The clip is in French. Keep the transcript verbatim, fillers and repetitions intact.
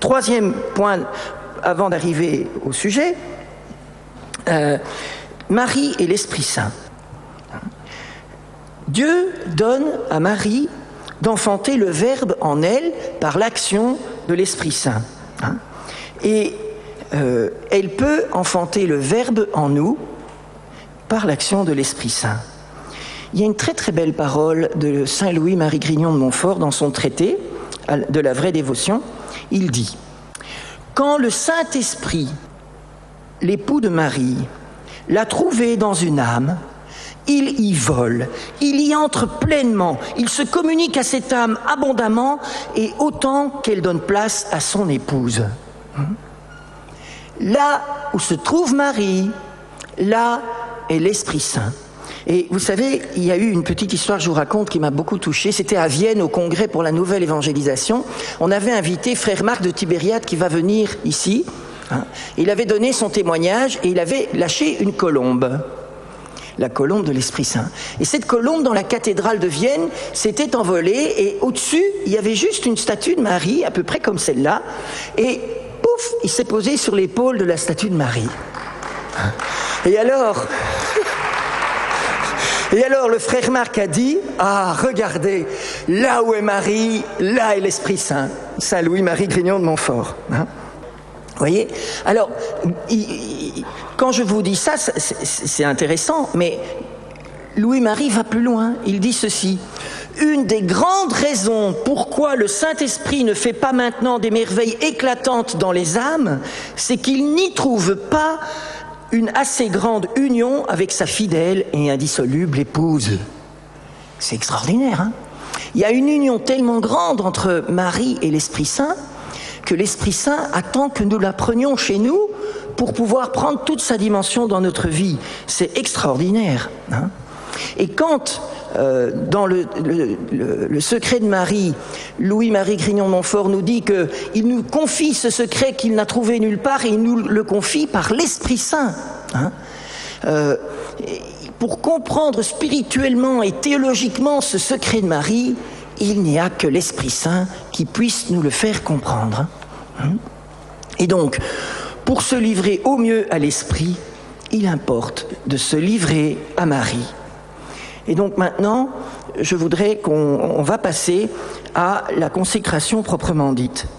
troisième point, avant d'arriver au sujet, euh, Marie et l'Esprit Saint. Dieu donne à Marie d'enfanter le Verbe en elle par l'action de l'Esprit Saint. Hein, et euh, elle peut enfanter le Verbe en nous par l'action de l'Esprit Saint. Il y a une très très belle parole de saint Louis-Marie Grignon de Montfort dans son traité de la vraie dévotion. Il dit « Quand le Saint-Esprit, l'époux de Marie, l'a trouvé dans une âme, il y vole, il y entre pleinement, il se communique à cette âme abondamment et autant qu'elle donne place à son épouse. Là où se trouve Marie, là est l'Esprit Saint. » Et vous savez, il y a eu une petite histoire que je vous raconte qui m'a beaucoup touché. C'était à Vienne, au congrès pour la nouvelle évangélisation. On avait invité frère Marc de Tibériade qui va venir ici. Hein. Il avait donné son témoignage et il avait lâché une colombe. La colombe de l'Esprit Saint. Et cette colombe, dans la cathédrale de Vienne, s'était envolée et au-dessus, il y avait juste une statue de Marie, à peu près comme celle-là. Et pouf, il s'est posé sur l'épaule de la statue de Marie. Et alors... Et alors le frère Marc a dit « Ah, regardez, là où est Marie, là est l'Esprit Saint. » Saint Louis-Marie Grignon de Montfort. Hein, vous voyez ? Alors, il, il, quand je vous dis ça, c'est, c'est intéressant, mais Louis-Marie va plus loin. Il dit ceci. « Une des grandes raisons pourquoi le Saint-Esprit ne fait pas maintenant des merveilles éclatantes dans les âmes, c'est qu'il n'y trouve pas une assez grande union avec sa fidèle et indissoluble épouse. » C'est extraordinaire, hein ? Il y a une union tellement grande entre Marie et l'Esprit Saint que l'Esprit Saint attend que nous la prenions chez nous pour pouvoir prendre toute sa dimension dans notre vie. C'est extraordinaire, hein ? Et quand, euh, dans le, le, le, le secret de Marie, Louis-Marie Grignon de Montfort nous dit qu'il nous confie ce secret qu'il n'a trouvé nulle part et il nous le confie par l'Esprit Saint. Hein, euh, pour comprendre spirituellement et théologiquement ce secret de Marie, il n'y a que l'Esprit Saint qui puisse nous le faire comprendre. Hein. Et donc, pour se livrer au mieux à l'Esprit, il importe de se livrer à Marie. Et donc maintenant, je voudrais qu'on on va passer à la consécration proprement dite.